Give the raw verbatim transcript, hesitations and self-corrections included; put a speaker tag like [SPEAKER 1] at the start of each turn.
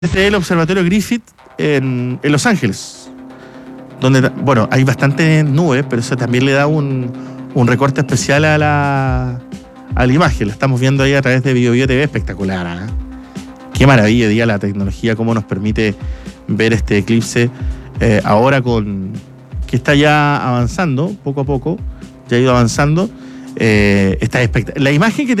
[SPEAKER 1] Este es el Observatorio Griffith en, en Los Ángeles, donde, bueno, hay bastantes nubes, pero eso también le da un, un recorte especial a la, a la imagen. La estamos viendo ahí a través de BioBio T V, espectacular, ¿eh? Qué maravilla, diga, la tecnología, cómo nos permite ver este eclipse eh, ahora con que está ya avanzando, poco a poco, ya ha ido avanzando. Eh, está espectacular. La imagen que tenemos